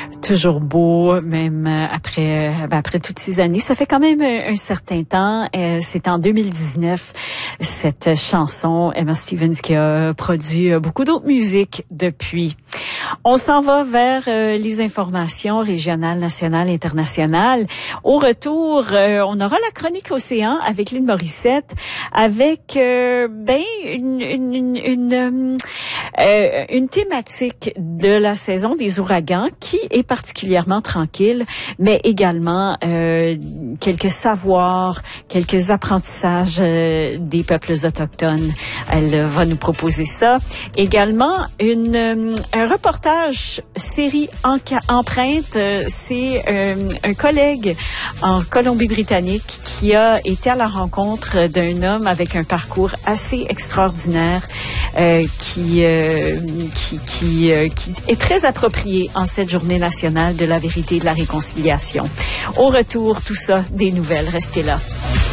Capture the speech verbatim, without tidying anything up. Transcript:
Toujours beau, même après ben après toutes ces années. Ça fait quand même un, un certain temps. Euh, c'est en deux mille dix-neuf, cette chanson, Emma Stevens, qui a produit beaucoup d'autres musiques depuis. On s'en va vers euh, les informations régionales, nationales, internationales. Au retour, euh, on aura la chronique Océan avec Lynn Morissette, avec euh, ben une une une une, euh, une thématique de la saison des ouragans qui est particulièrement tranquille, mais également euh, quelques savoirs, quelques apprentissages euh, des peuples autochtones. Elle euh, va nous proposer ça. Également une euh, un reportage série Empreinte. Euh, c'est euh, un collègue en Colombie-Britannique qui a été à la rencontre d'un homme avec un parcours assez extraordinaire euh, qui, euh, qui qui euh, qui est très approprié en cette journée nationale de la vérité et de la réconciliation. Au retour, tout ça, des nouvelles. Restez là.